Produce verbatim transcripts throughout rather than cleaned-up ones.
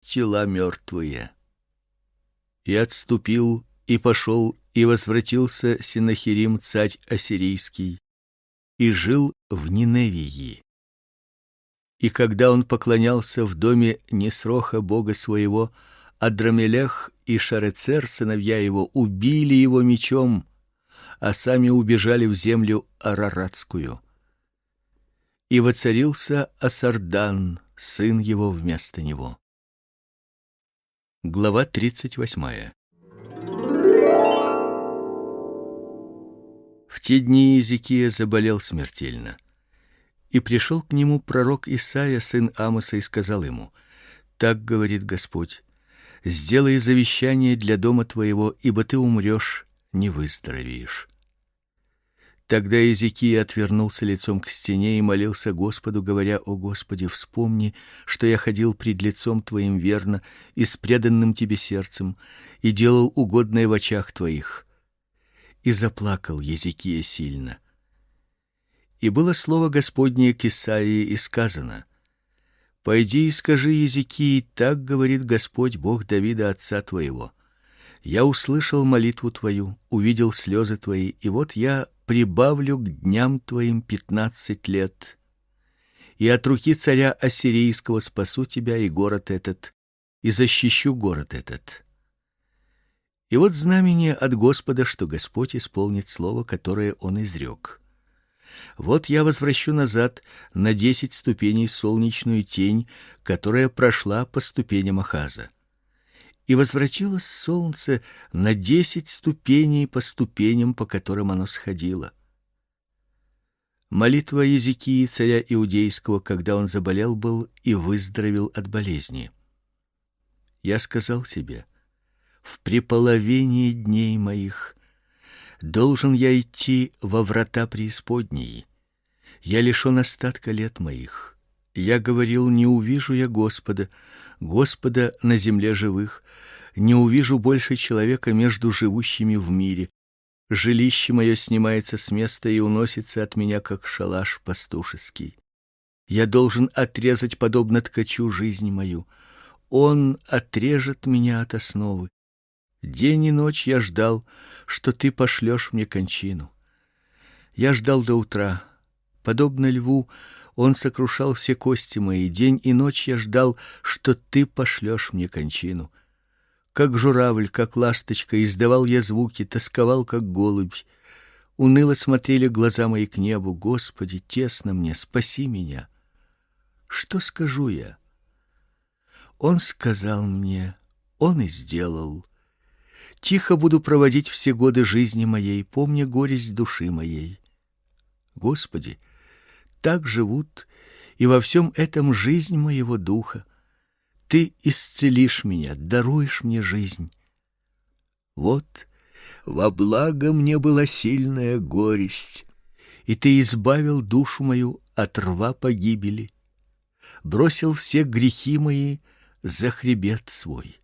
тела мертвые. И отступил, и пошел, и возвратился Сенахерим, царь ассирийский, и жил в Ниневии. И когда он поклонялся в доме Несроха бога своего, Адрамелех и Шарецер, сыновья его, убили его мечом, а сами убежали в землю араратскую. И воцарился Асардан, сын его, вместо него. Глава тридцать восьмая. В те дни Иезекия заболел смертельно. И пришел к нему пророк Исаия, сын Амоса, и сказал ему: так говорит Господь: сделай завещание для дома твоего, ибо ты умрешь, не выздоровеешь. Тогда Иезекия отвернулся лицом к стене и молился Господу, говоря: о Господи, вспомни, что я ходил пред лицом твоим верно и с преданным тебе сердцем, и делал угодное в очах твоих. И заплакал Иезекия сильно. И было слово Господне к Исаии, и сказано: пойди и скажи Иезекии: так говорит Господь, Бог Давида отца твоего: я услышал молитву твою, увидел слезы твои, и вот я прибавлю к дням твоим пятнадцать лет, и от руки царя ассирийского спасу тебя и город этот, и защищу город этот. И вот знамение от Господа, что Господь исполнит слово, которое он изрек. Вот я возвращу назад на десять ступеней солнечную тень, которая прошла по ступеням Ахаза. И возвратилось солнце на десять ступеней по ступеням, по которым оно сходило. Молитва Иезекии, царя иудейского, когда он заболел был и выздоровел от болезни. Я сказал себе: в преполовении дней моих должен я идти во врата преисподней. Я лишен остатка лет моих. Я говорил: не увижу я Господа, Господа на земле живых, не увижу больше человека между живущими в мире. Жилище мое снимается с места и уносится от меня, как шалаш пастушеский. Я должен отрезать, подобно ткачу, жизнь мою. Он отрежет меня от основы. День и ночь я ждал, что ты пошлешь мне кончину. Я ждал до утра. Подобно льву, он сокрушал все кости мои. День и ночь я ждал, что ты пошлешь мне кончину. Как журавль, как ласточка, издавал я звуки, тосковал, как голубь. Уныло смотрели глаза мои к небу. Господи, тесно мне, спаси меня. Что скажу я? Он сказал мне, он и сделал. Тихо буду проводить все годы жизни моей, помня горесть души моей. Господи, так живут и во всем этом жизнь моего духа. Ты исцелишь меня, даруешь мне жизнь. Вот во благо мне была сильная горесть, и ты избавил душу мою от рва погибели, бросил все грехи мои за хребет свой.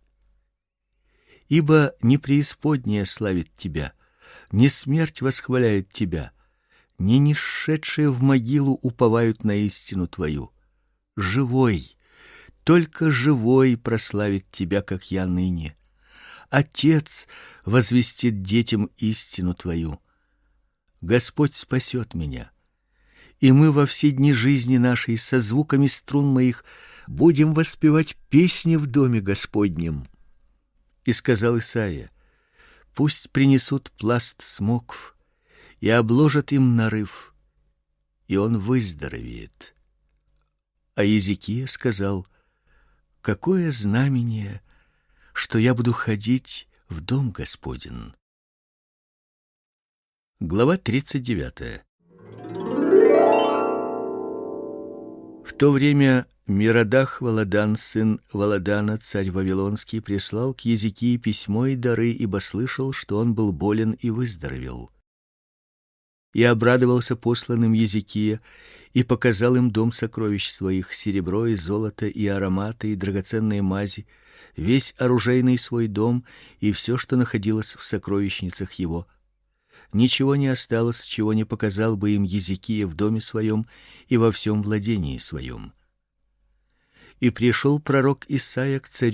Ибо не преисподняя славит тебя, не смерть восхваляет тебя, не нишедшие в могилу уповают на истину твою. Живой, только живой прославит тебя, как я ныне. Отец возвестит детям истину твою. Господь спасет меня, и мы во все дни жизни нашей со звуками струн моих будем воспевать песни в доме Господнем. И сказал Исаия: пусть принесут пласт смокв и обложат им нарыв, и он выздоровеет. А Иезекия сказал: какое знамение, что я буду ходить в дом Господень. Глава тридцать девятая. В то время Мирадах Валадан, сын Валадана, царь вавилонский, прислал к Иезекии письмо и дары, ибо слышал, что он был болен и выздоровел. И обрадовался посланным Иезекия, и показал им дом сокровищ своих, серебро и золото, и ароматы, и драгоценные мази, весь оружейный свой дом и все, что находилось в сокровищницах его. Ничего не осталось, чего не показал бы им Иезекия в доме своем и во всем владении своем. И пришел пророк Исаия к царю